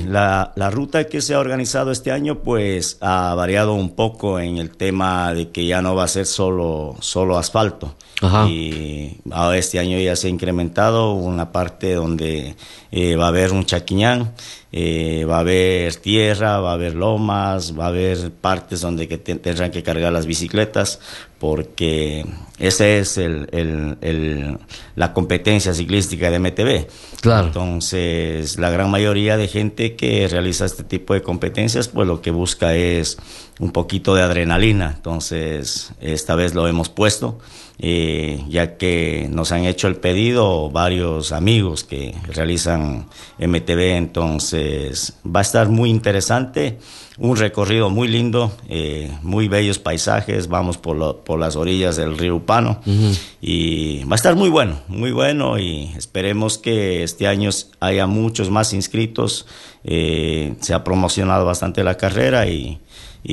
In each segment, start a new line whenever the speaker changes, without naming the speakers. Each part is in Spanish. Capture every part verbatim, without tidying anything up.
la, la ruta que se ha organizado este año pues ha variado un poco en el tema de que ya no va a ser solo, solo asfalto. Ajá. Y ahora este año ya se ha incrementado una parte donde eh, va a haber un chaquiñán, eh, va a haber tierra, va a haber lomas, va a haber partes donde que te, tendrán que cargar las bicicletas, porque esa es el, el, el, la competencia ciclística de M T B. Claro. Entonces, la gran mayoría de gente que realiza este tipo de competencias, pues lo que busca es un poquito de adrenalina. Entonces, esta vez lo hemos puesto. Eh, ya que nos han hecho el pedido varios amigos que realizan M T B, entonces va a estar muy interesante, un recorrido muy lindo, eh, muy bellos paisajes, vamos por, lo, por las orillas del río Upano. Uh-huh. Y va a estar muy bueno, muy bueno, y esperemos que este año haya muchos más inscritos. Eh, se ha promocionado bastante la carrera y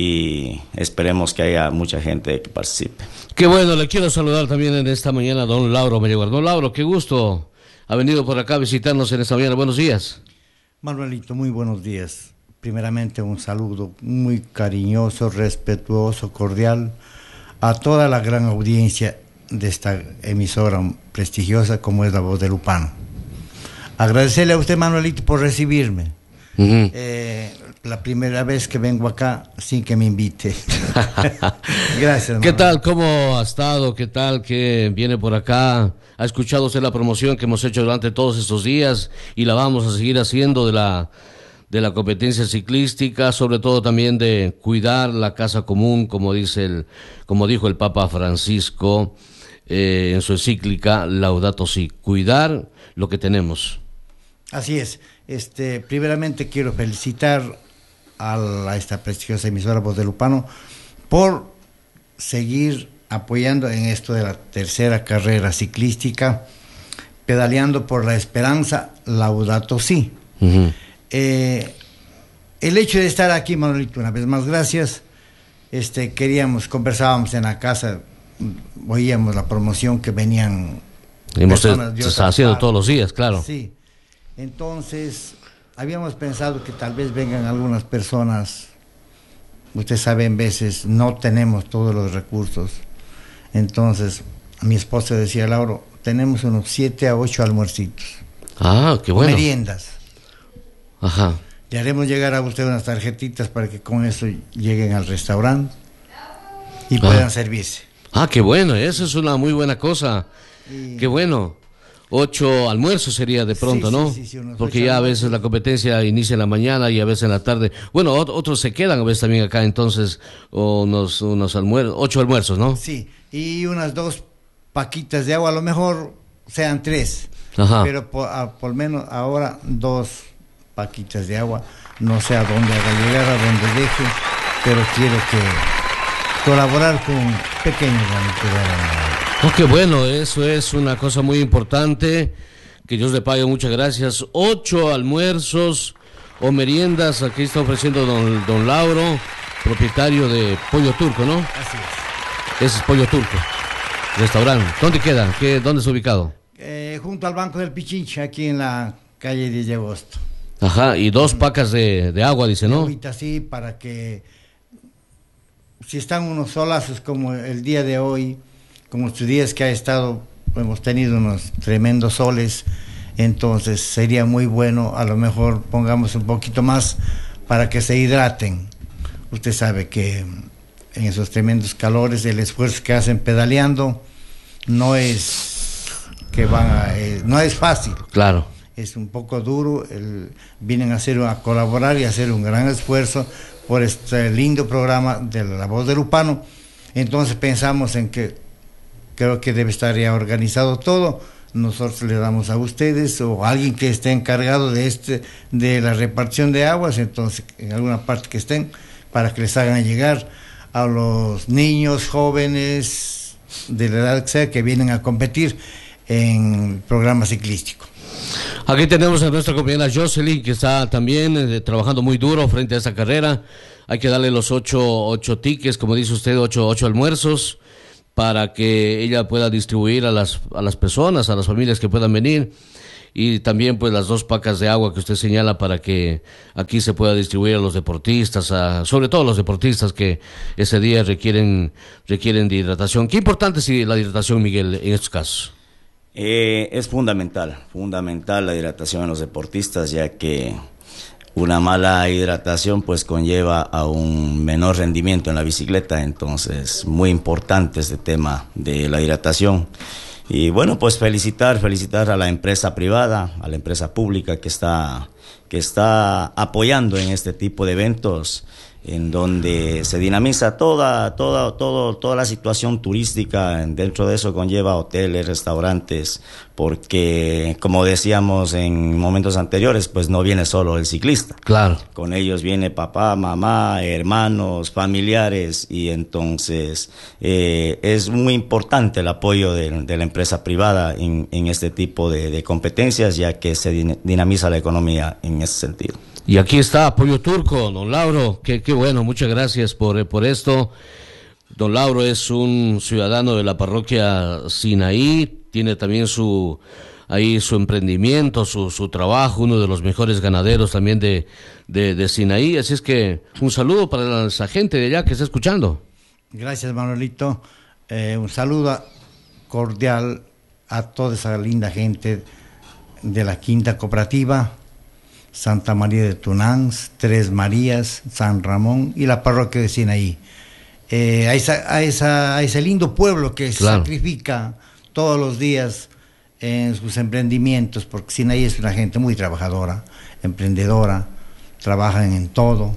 y esperemos que haya mucha gente que participe.
Qué bueno, le quiero saludar también en esta mañana a don Lauro Melleguar. Don Lauro, qué gusto, ha venido por acá a visitarnos en esta mañana. Buenos días.
Manuelito, muy buenos días. Primeramente un saludo muy cariñoso, respetuoso, cordial a toda la gran audiencia de esta emisora prestigiosa como es La Voz del Upano. Agradecerle a usted, Manuelito, por recibirme. Uh-huh. Eh, la primera vez que vengo acá sin que me invite. Gracias.
¿Qué tal? ¿Cómo ha estado? ¿Qué tal? ¿Qué viene por acá? ¿Ha escuchado usted la promoción que hemos hecho durante todos estos días y la vamos a seguir haciendo de la de la competencia ciclística, sobre todo también de cuidar la casa común, como dice el, como dijo el Papa Francisco eh, en su encíclica Laudato Si, cuidar lo que tenemos.
Así es. Este, primeramente quiero felicitar a, la, a esta prestigiosa emisora Voz del Upano por seguir apoyando en esto de la tercera carrera ciclística, pedaleando por la esperanza, Laudato Si. Uh-huh. Eh, el hecho de estar aquí, Manuelito, una vez más, gracias. Este, queríamos, conversábamos en la casa, oíamos la promoción que venían.
Hemos estado haciendo todos los días, claro.
Sí. Entonces, habíamos pensado que tal vez vengan algunas personas, usted sabe, en veces no tenemos todos los recursos. Entonces, mi esposa decía, Lauro, tenemos unos siete a ocho almuercitos.
Ah, qué bueno.
Meriendas.
Ajá.
Le haremos llegar a usted unas tarjetitas para que con eso lleguen al restaurante y puedan ah. servirse.
Ah, qué bueno, eso es una muy buena cosa. Y... qué bueno. Ocho almuerzos sería de pronto, sí, ¿no? Sí, sí, sí, porque ya a veces la competencia inicia en la mañana y a veces en la tarde. Bueno, otros se quedan a veces también acá, entonces, unos, unos almuerzos, ocho almuerzos, ¿no?
Sí, y unas dos paquitas de agua, a lo mejor sean tres.
Ajá.
Pero por, a, por menos ahora dos paquitas de agua, no sé a dónde haga llegar, a dónde deje, pero quiero que colaborar con un pequeño granito de arena.
Oh, qué bueno, eso es una cosa muy importante, que Dios le pague, muchas gracias. Ocho almuerzos o meriendas, aquí está ofreciendo don, don Lauro, propietario de Pollo Turco, ¿no?
Así es.
Ese es Pollo Turco, restaurante. ¿Dónde queda? ¿Qué, ¿Dónde está ubicado?
Eh, junto al Banco del Pichincha, aquí en la calle diez de agosto.
Ajá, y dos pacas de, de agua, dice, ¿no?
Ahorita sí, para que si están unos solazos como el día de hoy, como estos días que ha estado, hemos tenido unos tremendos soles, entonces sería muy bueno, a lo mejor pongamos un poquito más para que se hidraten. Usted sabe que en esos tremendos calores, el esfuerzo que hacen pedaleando no es que van a, eh, no es fácil.
Claro.
Es un poco duro, el, vienen a hacer a colaborar y a hacer un gran esfuerzo por este lindo programa de La Voz del Upano. Entonces pensamos en que creo que debe estar ya organizado todo. Nosotros le damos a ustedes o a alguien que esté encargado de este de la repartición de aguas, entonces en alguna parte que estén, para que les hagan llegar a los niños, jóvenes, de la edad que sea, que vienen a competir en el programa ciclístico.
Aquí tenemos a nuestra compañera Jocelyn, que está también eh, trabajando muy duro frente a esta carrera. Hay que darle los ocho, ocho tickets, como dice usted, ocho, ocho almuerzos, para que ella pueda distribuir a las, a las personas, a las familias que puedan venir. y también pues las dos pacas de agua que usted señala para que aquí se pueda distribuir a los deportistas, a, sobre todo a los deportistas que ese día requieren requieren de hidratación. ¿Qué importante es la hidratación, Miguel, en estos casos?
Eh, es fundamental, fundamental la hidratación en los deportistas, ya que una mala hidratación pues conlleva a un menor rendimiento en la bicicleta, entonces muy importante este tema de la hidratación. Y bueno, pues felicitar, felicitar a la empresa privada, a la empresa pública que está, que está apoyando en este tipo de eventos, en donde se dinamiza toda, toda, todo, toda la situación turística. Dentro de eso conlleva hoteles, restaurantes, porque como decíamos en momentos anteriores, pues no viene solo el ciclista.
Claro.
Con ellos viene papá, mamá, hermanos, familiares, y entonces eh, es muy importante el apoyo de, de la empresa privada en, en este tipo de, de competencias, ya que se din- dinamiza la economía en ese sentido.
Y aquí está Apoyo Turco, don Lauro, qué, qué bueno, muchas gracias por, por esto. Don Lauro es un ciudadano de la parroquia Sinaí, tiene también su ahí su emprendimiento, su, su trabajo, uno de los mejores ganaderos también de, de, de Sinaí, así es que un saludo para esa gente de allá que está escuchando.
Gracias, Manuelito, eh, un saludo cordial a toda esa linda gente de la Quinta Cooperativa, Santa María de Tunans, Tres Marías, San Ramón y la parroquia de Sinaí. Eh, a, esa, a, esa, a ese lindo pueblo que claro. sacrifica todos los días en sus emprendimientos, porque Sinaí es una gente muy trabajadora, emprendedora, trabajan en todo.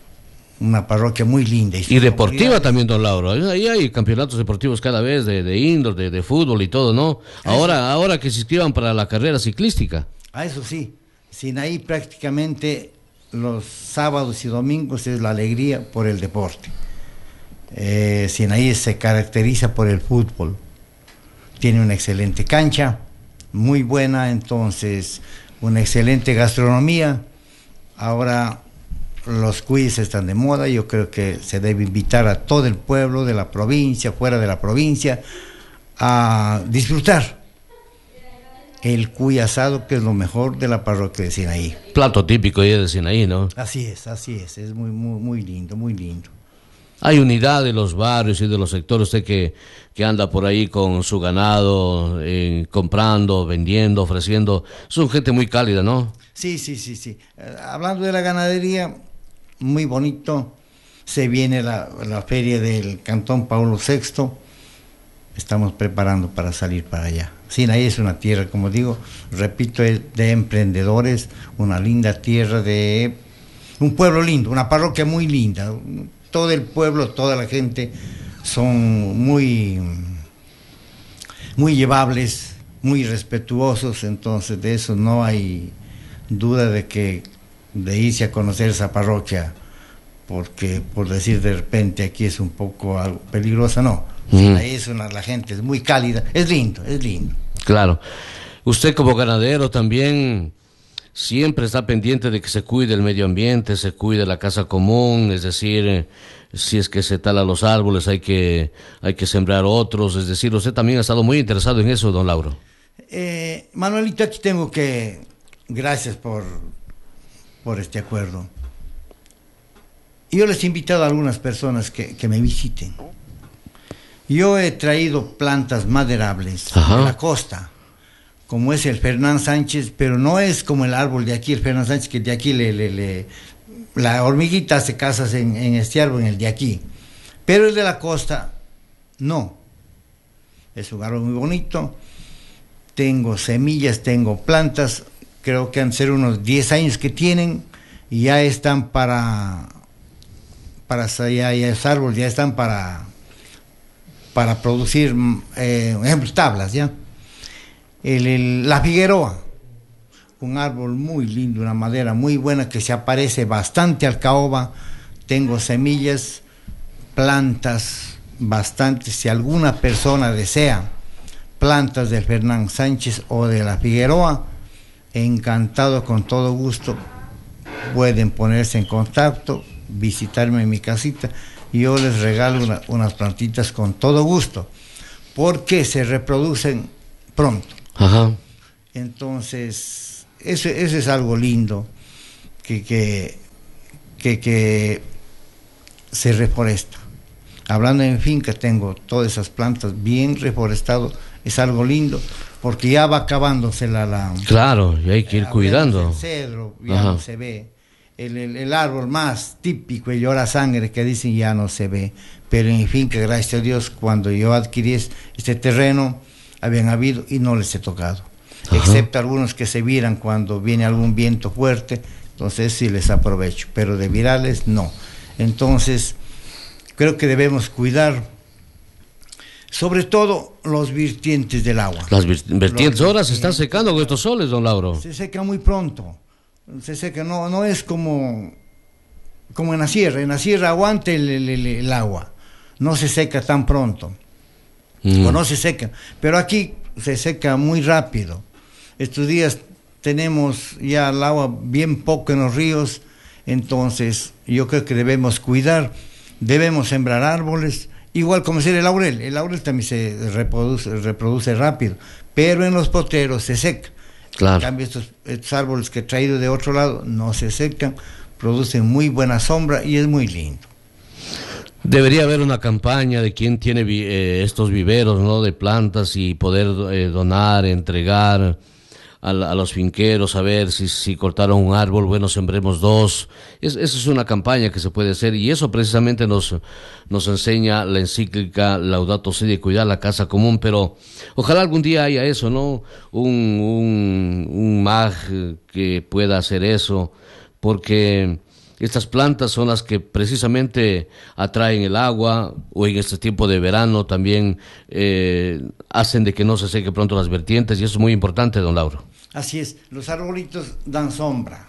Una parroquia muy linda. Y,
y deportiva también, don Lauro. Ahí hay campeonatos deportivos cada vez, de, de indoor, de, de fútbol y todo, ¿no? Ahora, ahora que se inscriban para la carrera ciclística.
Ah, eso sí. Sinaí prácticamente los sábados y domingos es la alegría por el deporte. Eh, Sinaí se caracteriza por el fútbol. Tiene una excelente cancha, muy buena, entonces una excelente gastronomía. Ahora los cuis están de moda, yo creo que se debe invitar a todo el pueblo de la provincia, fuera de la provincia, a disfrutar el cuy asado, que es lo mejor de la parroquia de Sinaí.
Plato típico de Sinaí, ¿no?
Así es, así es, es muy, muy, muy lindo, muy lindo.
Hay unidad de los barrios y de los sectores, usted que, que anda por ahí con su ganado, eh, comprando, vendiendo, ofreciendo, son gente muy cálida, ¿no?
Sí, sí, sí, sí. Eh, hablando de la ganadería, muy bonito, se viene la, la feria del Cantón Paulo sexto, estamos preparando para salir para allá. Sinaí es una tierra, como digo, repito, de emprendedores, una linda tierra, de un pueblo lindo, una parroquia muy linda. Todo el pueblo, toda la gente son muy, muy llevables, muy respetuosos, entonces de eso no hay duda de que de irse a conocer esa parroquia, porque por decir de repente aquí es un poco algo peligrosa, no. Mm. Ahí es una, la gente es muy cálida, es lindo, es lindo.
Claro. Usted como ganadero también siempre está pendiente de que se cuide el medio ambiente, se cuide la casa común, es decir, eh, si es que se tala los árboles hay que, hay que sembrar otros, es decir, usted también ha estado muy interesado en eso, don Lauro.
Eh, Manuelito, aquí tengo que, gracias por, por este acuerdo. Yo les he invitado a algunas personas que, que me visiten. Yo he traído plantas maderables Ajá. de la costa, como es el Fernán Sánchez, pero no es como el árbol de aquí, el Fernán Sánchez, que de aquí le, le, le la hormiguita hace casas en, en este árbol, en el de aquí. Pero el de la costa, no. Es un árbol muy bonito. Tengo semillas, tengo plantas, creo que han de ser unos diez años que tienen, y ya están para, para ya, ya es árbol, ya están para... para producir, eh, ejemplo, tablas, ¿ya? El, el, la figueroa, un árbol muy lindo, una madera muy buena que se aparece bastante al caoba. Tengo semillas, plantas bastantes. Si alguna persona desea plantas del Fernán Sánchez o de la figueroa, encantado, con todo gusto, pueden ponerse en contacto, visitarme en mi casita. Y yo les regalo una, unas plantitas con todo gusto, porque se reproducen pronto.
Ajá.
Entonces, eso, eso es algo lindo, que, que, que, que se reforesta. Hablando en finca, tengo todas esas plantas bien reforestadas, es algo lindo, porque ya va acabándose la... la
claro, y hay que ir cuidando.
El cedro ya Ajá. no se ve. El, el, el árbol más típico, el llora sangre, que dicen, ya no se ve. Pero en finca, gracias a Dios, cuando yo adquirí este terreno, habían habido y no les he tocado. Ajá. Excepto algunos que se viran cuando viene algún viento fuerte, entonces sí les aprovecho, pero de virales no. Entonces, creo que debemos cuidar, sobre todo los vertientes del agua.
Las vertientes ahora se están secando con estos soles, don Lauro.
Se seca muy pronto, se seca, no, no es como, como en la sierra, en la sierra aguanta el, el, el, el agua, no se seca tan pronto, mm. o no se seca, pero aquí se seca muy rápido. Estos días tenemos ya el agua bien poco en los ríos, entonces yo creo que debemos cuidar, debemos sembrar árboles, igual como ser el laurel, el laurel también se reproduce, reproduce rápido, pero en los potreros se seca. Claro. En cambio estos, estos árboles que he traído de otro lado no se secan, producen muy buena sombra y es muy lindo.
Debería haber una campaña de quién tiene eh, estos viveros, ¿no?, de plantas y poder eh, donar, entregar a, a los finqueros, a ver si, si cortaron un árbol, bueno, sembremos dos. Es, esa es una campaña que se puede hacer y eso precisamente nos, nos enseña la encíclica Laudato Si, de cuidar la casa común, pero ojalá algún día haya eso, ¿no? Un, un, un M A G que pueda hacer eso, porque estas plantas son las que precisamente atraen el agua, o en este tiempo de verano también eh, hacen de que no se seque pronto las vertientes, y eso es muy importante, don Lauro.
Así es, los arbolitos dan sombra,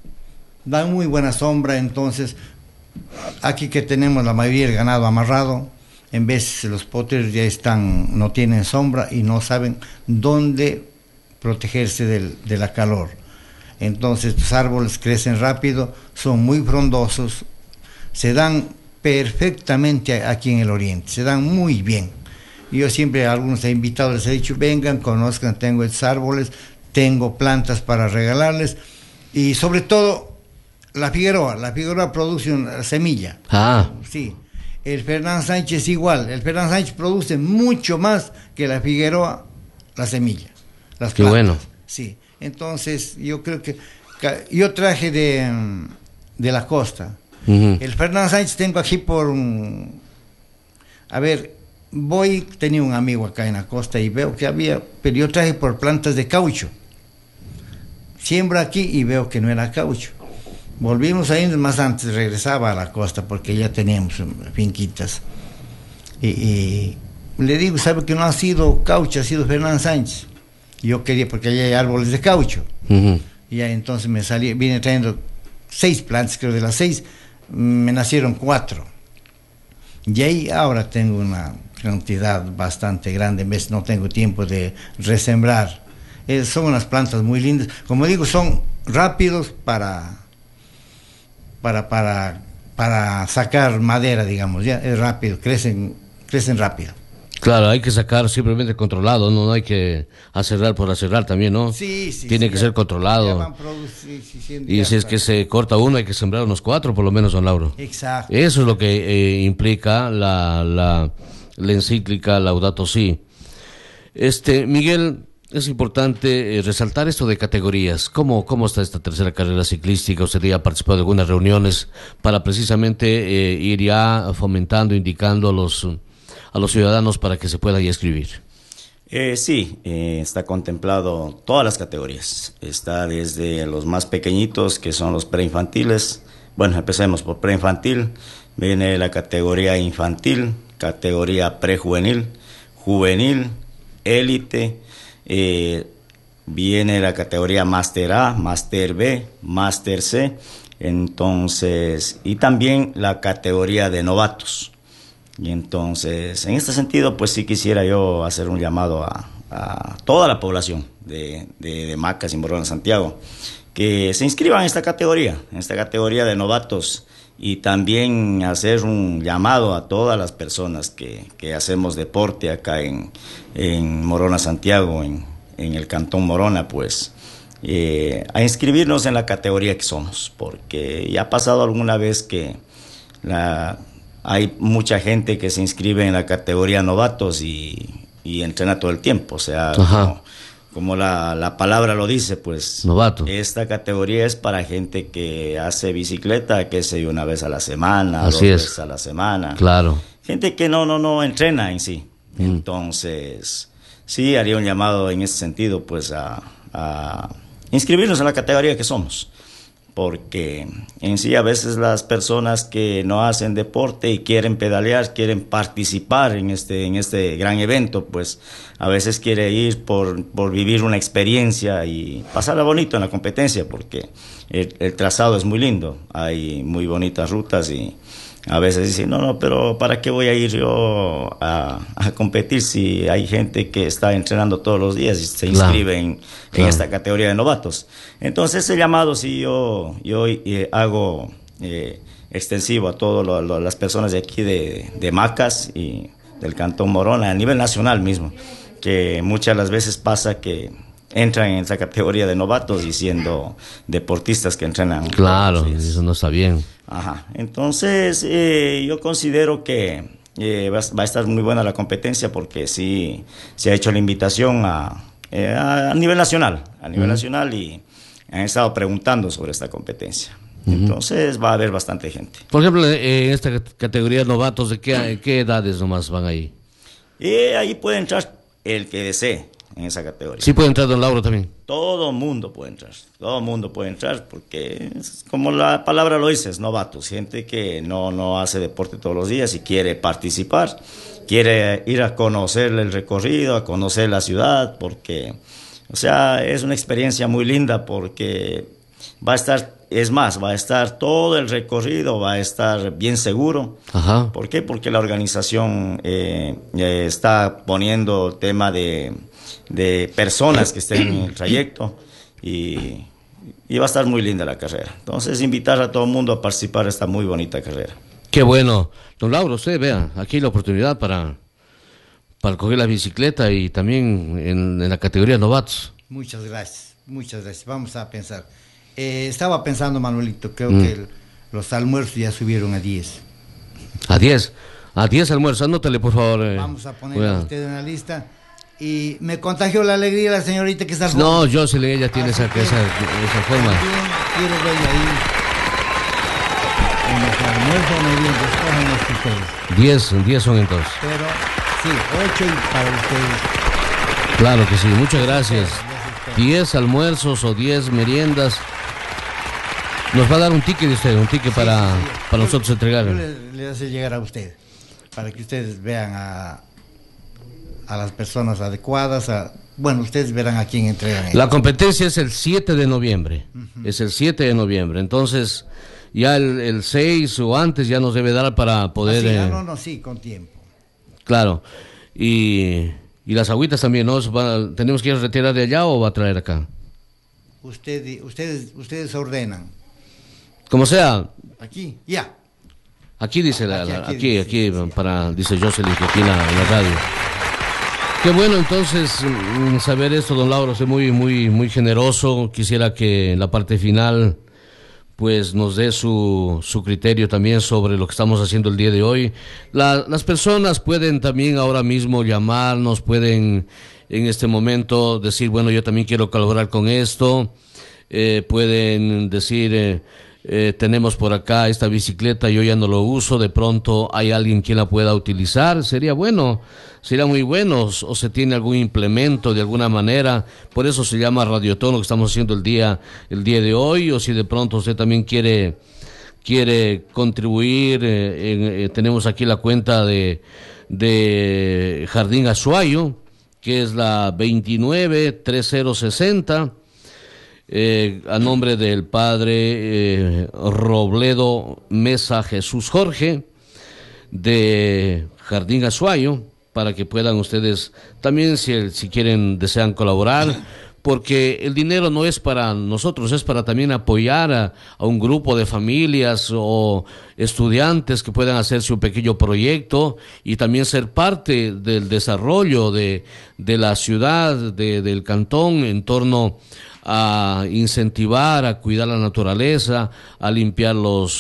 dan muy buena sombra. Entonces, aquí que tenemos la mayoría del ganado amarrado, en vez los potreros ya están, no tienen sombra y no saben dónde protegerse del, de la calor. Entonces los árboles crecen rápido, son muy frondosos, se dan perfectamente aquí en el oriente, se dan muy bien. Yo siempre a algunos he invitado, les he dicho, vengan, conozcan, tengo estos árboles, tengo plantas para regalarles, y sobre todo la figueroa, la figueroa produce una semilla.
Ah.
Sí, el Fernán Sánchez igual, el Fernán Sánchez produce mucho más que la figueroa, la semilla, las plantas.
Qué bueno.
Sí. Entonces, yo creo que... Yo traje de, de la costa. Uh-huh. El Fernán Sánchez tengo aquí por... Un, a ver, voy... Tenía un amigo acá en la costa y veo que había... Pero yo traje por plantas de caucho. Siembro aquí y veo que no era caucho. Volvimos ahí, más antes regresaba a la costa porque ya teníamos finquitas. Y, y le digo, ¿sabe que no ha sido caucho, ha sido Fernán Sánchez? Yo quería, porque allá hay árboles de caucho. Uh-huh. Y ya entonces me salí, vine trayendo seis plantas, creo de las seis, me nacieron cuatro. Y ahí ahora tengo una cantidad bastante grande, en vez no tengo tiempo de resembrar. Eh, son unas plantas muy lindas. Como digo, son rápidos para, para, para, para sacar madera, digamos, ya es rápido, crecen, crecen rápido.
Claro, hay que sacar simplemente controlado, no, no hay que aserrar por aserrar también, ¿no?
Sí, sí.
Tiene
sí,
que
ya,
ser controlado. Y si es que se corta uno, hay que sembrar unos cuatro, por lo menos, don Lauro.
Exacto.
Eso es lo que eh, implica la, la, la encíclica Laudato Si. Este, Miguel, es importante eh, resaltar esto de categorías. ¿Cómo, ¿Cómo está esta tercera carrera ciclística? Usted ya ha participado de algunas reuniones para precisamente eh, ir ya fomentando, indicando a los... a los ciudadanos para que se puedan inscribir.
Eh, sí, eh, está contemplado todas las categorías. Está desde los más pequeñitos, que son los preinfantiles. Bueno, empecemos por preinfantil. Viene la categoría infantil, categoría prejuvenil, juvenil, élite. Eh, viene la categoría Máster A, Máster B, Máster C. Entonces, y también la categoría de novatos. Y entonces, en este sentido, pues sí quisiera yo hacer un llamado a, a toda la población de, de, de Macas y Morona Santiago, que se inscriban en esta categoría, en esta categoría de novatos, y también hacer un llamado a todas las personas que, que hacemos deporte acá en, en Morona Santiago, en, en el Cantón Morona, pues eh, a inscribirnos en la categoría que somos, porque ya ha pasado alguna vez que la, hay mucha gente que se inscribe en la categoría novatos y, y entrena todo el tiempo, o sea, como, como la, la palabra lo dice, pues
novato.
Esta categoría es para gente que hace bicicleta, que sé yo, una vez a la semana,
Así
dos
es.
veces a la semana.
Claro.
Gente que no, no, no entrena en sí. Mm. Entonces, sí, haría un llamado en ese sentido, pues, a, a inscribirnos en la categoría que somos. Porque en sí a veces las personas que no hacen deporte y quieren pedalear, quieren participar en este, en este gran evento, pues a veces quiere ir por, por vivir una experiencia y pasarla bonito en la competencia, porque el, el trazado es muy lindo, hay muy bonitas rutas y a veces dicen, no, no, pero ¿para qué voy a ir yo a, a competir si hay gente que está entrenando todos los días y se inscribe claro, en, en claro. esta categoría de novatos? Entonces ese llamado sí yo, yo eh, hago eh, extensivo a todas lo, lo, las personas de aquí de, de Macas y del Cantón Morona, a nivel nacional mismo, que muchas las veces pasa que entran en esa categoría de novatos y siendo deportistas que entrenan.
Claro, eso no está bien.
Ajá. Entonces, eh, yo considero que eh, va, va a estar muy buena la competencia porque sí se ha hecho la invitación a, eh, a, a nivel nacional, a nivel uh-huh. nacional y han estado preguntando sobre esta competencia. Uh-huh. Entonces va a haber bastante gente.
Por ejemplo, en esta categoría de novatos, ¿de qué, qué edades nomás van ahí?
Eh, ahí puede entrar el que desee. En esa categoría.
Sí puede entrar don Lauro también.
Todo mundo puede entrar, todo mundo puede entrar porque es como la palabra lo dice, es novatos, gente que no, no hace deporte todos los días y quiere participar, quiere ir a conocer el recorrido, a conocer la ciudad, porque, o sea, es una experiencia muy linda porque va a estar, es más, va a estar todo el recorrido, va a estar bien seguro.
Ajá.
¿Por qué? Porque la organización eh, eh, está poniendo tema de de personas que estén en el trayecto y, y va a estar muy linda la carrera. Entonces, invitar a todo el mundo a participar en esta muy bonita carrera.
Qué bueno. Don Lauro, usted vea, aquí hay la oportunidad para, para coger la bicicleta y también en, en la categoría novatos.
Muchas gracias, muchas gracias. Vamos a pensar. Eh, estaba pensando, Manuelito, creo
mm.
que el, los almuerzos ya subieron a diez.
¿A diez? A diez almuerzos, anótale por favor. Eh.
Vamos a poner a usted en la lista. Y me contagió la alegría la señorita que está...
No, Jocelyn, ella tiene esa, esa, esa forma.
Quiero ver ahí. En los almuerzos me vienen, escogen ustedes.
Diez, diez son entonces.
Pero, sí, ocho y para ustedes.
Claro que sí, muchas gracias. Diez almuerzos o diez meriendas. Nos va a dar un ticket de usted, un ticket sí, para, sí, sí. para yo, nosotros entregar.
Yo le, le hace llegar a usted, para que ustedes vean a... a las personas adecuadas, a, bueno, ustedes verán a quién entregan.
La competencia es el siete de noviembre, uh-huh. es el siete de noviembre, entonces ya el, el seis o antes ya nos debe dar para poder...
Ah, sí,
eh,
no, no, sí, con tiempo.
Claro, y, y las agüitas también, ¿no? ¿Va, ¿Tenemos que ir a retirar de allá o va a traer acá?
Usted, ustedes, ustedes ordenan.
Como sea.
Aquí, ya.
Aquí dice, la,
aquí,
la,
aquí,
aquí,
dice,
aquí
sí, sí.
para, dice Jocelyn, que aquí en la, en la radio. Qué bueno, entonces, saber esto, don Lauro, es muy, muy, muy generoso. Quisiera que en la parte final, pues, nos dé su, su criterio también sobre lo que estamos haciendo el día de hoy. La, las personas pueden también ahora mismo llamarnos, pueden en este momento decir, bueno, yo también quiero colaborar con esto. Eh, pueden decir... Eh, Eh, tenemos por acá esta bicicleta, yo ya no lo uso, de pronto hay alguien quien la pueda utilizar, sería bueno, sería muy bueno, o se tiene algún implemento de alguna manera, por eso se llama Radiotono que estamos haciendo el día, el día de hoy, o si de pronto usted también quiere, quiere contribuir, eh, en, eh, tenemos aquí la cuenta de, de Jardín Azuayo, que es la veintinueve treinta sesenta. Eh, a nombre del padre eh, Robledo Mesa Jesús Jorge de Jardín Azuayo, para que puedan ustedes también, si, si quieren, desean colaborar, porque el dinero no es para nosotros, es para también apoyar a, a un grupo de familias o estudiantes que puedan hacerse un pequeño proyecto y también ser parte del desarrollo de, de la ciudad, de, del cantón, en torno a incentivar, a cuidar la naturaleza, a limpiar los